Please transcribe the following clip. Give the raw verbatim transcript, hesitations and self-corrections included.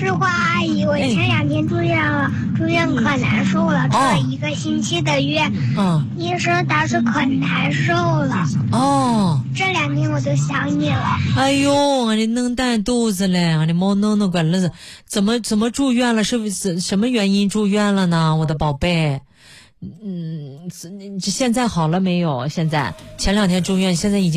实话，阿姨，我前两天住院了，住院可难受了，住了一个星期的院。 嗯， 医生他是可难受了。 哦， 这两天我就想你了。 哎呦，俺的弄大肚子嘞，俺的猫弄弄管了，怎么怎么住院了？是不是什么原因住院了呢？我的宝贝，嗯，现在好了没有？现在前两天住院，现在已经。